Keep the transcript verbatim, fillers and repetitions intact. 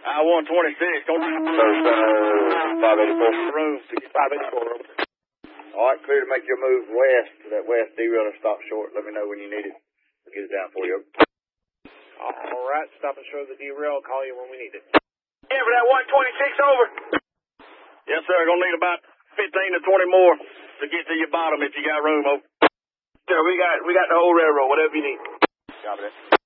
I one twenty-six. Don't you? First, uh, five eighty-four. Room. five eighty-four. All right, clear to make your move west to that west derailer. Stop short. Let me know when you need it. We'll get it down for you. All right, stop and show the derail. Call you when we need it. Yeah, for that one twenty-six, over. Yes, sir. Gonna need about fifteen to twenty more to get to your bottom if you got room, over. Sir, we got we got the whole railroad. Whatever you need. Copy that.